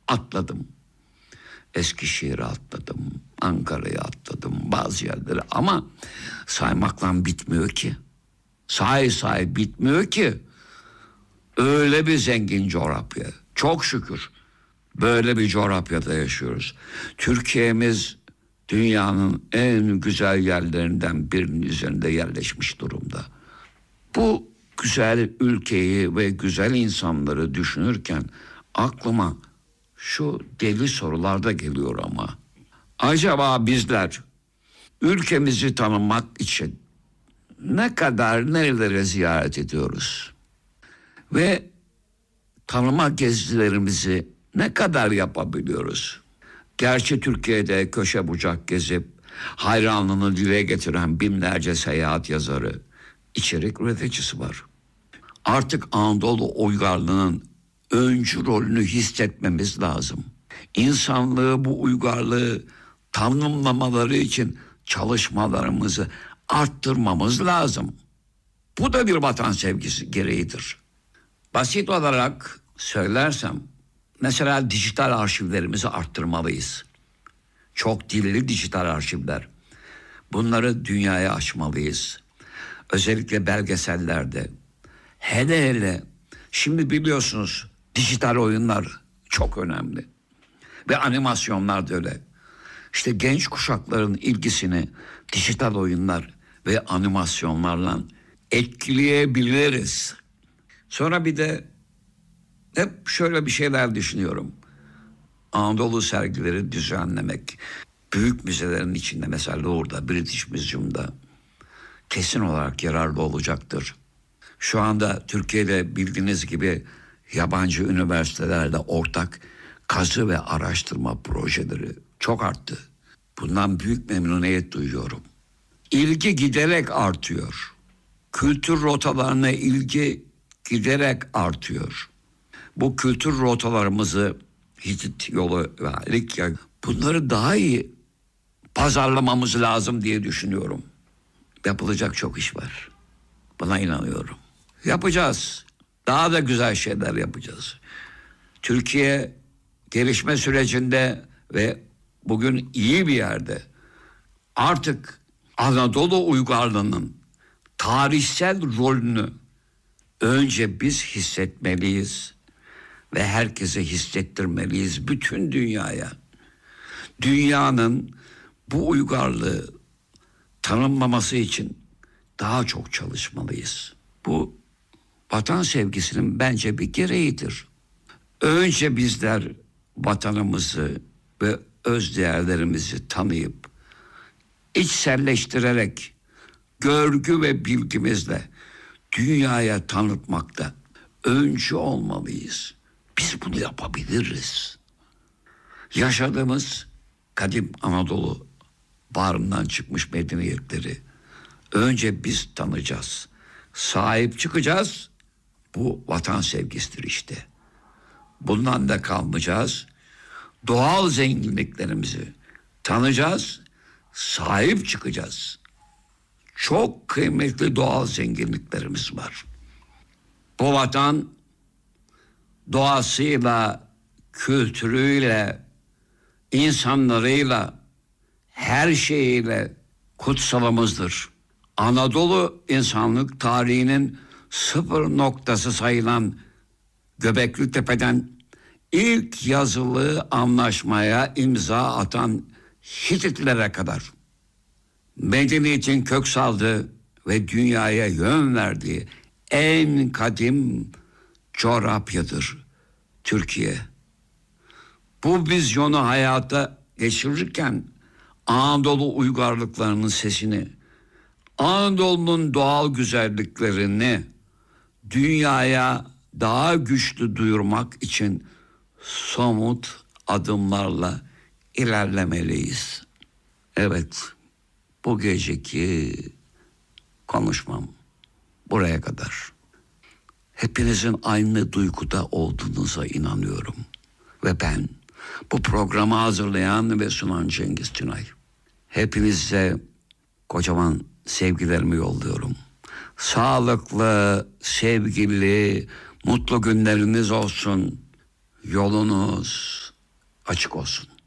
atladım. Eskişehir'e atladım, Ankara'ya atladım, bazı yerlere, ama saymakla bitmiyor ki. Say bitmiyor ki. Öyle bir zengin coğrafya. Çok şükür böyle bir coğrafyada yaşıyoruz. Türkiye'miz dünyanın en güzel yerlerinden birinin üzerinde yerleşmiş durumda. Bu güzel ülkeyi ve güzel insanları düşünürken aklıma şu deli sorular da geliyor ama. Acaba bizler ülkemizi tanımak için ne kadar nerelere ziyaret ediyoruz? Ve tanıma gezilerimizi ne kadar yapabiliyoruz? Gerçi Türkiye'de köşe bucak gezip hayranlığını dile getiren binlerce seyahat yazarı, içerik üreticisi var. Artık Anadolu uygarlığının öncü rolünü hissetmemiz lazım. İnsanlığı, bu uygarlığı tanımlamaları için çalışmalarımızı arttırmamız lazım. Bu da bir vatan sevgisi gereğidir. Basit olarak söylersem, mesela dijital arşivlerimizi arttırmalıyız. Çok dilli dijital arşivler. Bunları dünyaya açmalıyız. Özellikle belgesellerde. Hele şimdi biliyorsunuz dijital oyunlar çok önemli. Ve animasyonlar da öyle. İşte genç kuşakların ilgisini dijital oyunlar ve animasyonlarla etkileyebiliriz. Sonra bir de hep şöyle bir şeyler düşünüyorum. Anadolu sergileri düzenlemek. Büyük müzelerin içinde, mesela Louvre'da, British Museum'da kesin olarak yararlı olacaktır. Şu anda Türkiye'de bildiğiniz gibi yabancı üniversitelerde ortak kazı ve araştırma projeleri çok arttı. Bundan büyük memnuniyet duyuyorum. İlgi giderek artıyor. Kültür rotalarına ilgi giderek artıyor. Bu kültür rotalarımızı, Hitit yolu ve Likya, bunları daha iyi pazarlamamız lazım diye düşünüyorum. Yapılacak çok iş var. Buna inanıyorum. Yapacağız. Daha da güzel şeyler yapacağız. Türkiye gelişme sürecinde ve bugün iyi bir yerde. Artık Anadolu uygarlığının tarihsel rolünü önce biz hissetmeliyiz ve herkese hissettirmeliyiz, bütün dünyaya. Dünyanın bu uygarlığı tanımlaması için daha çok çalışmalıyız. Bu vatan sevgisinin bence bir gereğidir. Önce bizler vatanımızı ve öz değerlerimizi tanıyıp, içselleştirerek, görgü ve bilgimizle dünyaya tanıtmakta öncü olmalıyız. Biz bunu yapabiliriz. Yaşadığımız kadim Anadolu bağrından çıkmış medeniyetleri önce biz tanıyacağız. Sahip çıkacağız. Bu vatan sevgisidir işte. Bundan da kalmayacağız. Doğal zenginliklerimizi tanıyacağız. Sahip çıkacağız. Çok kıymetli doğal zenginliklerimiz var. Bu vatan doğasıyla, kültürüyle, insanlarıyla, her şeyiyle kutsalımızdır. Anadolu insanlık tarihinin sıfır noktası sayılan Göbekli Tepe'den ilk yazılı anlaşmaya imza atan Hititlere kadar medeniyetin kök saldığı ve dünyaya yön verdiği en kadim coğrafyadır Türkiye. Bu vizyonu hayata geçirirken Anadolu uygarlıklarının sesini, Anadolu'nun doğal güzelliklerini dünyaya daha güçlü duyurmak için somut adımlarla ilerlemeliyiz. Evet, bu geceki konuşmam buraya kadar. Hepinizin aynı duyguda olduğunuza inanıyorum. Ve ben bu programı hazırlayan ve sunan Cengiz Tünay. Hepinize kocaman sevgilerimi yolluyorum. Sağlıklı, sevgili, mutlu günleriniz olsun. Yolunuz açık olsun.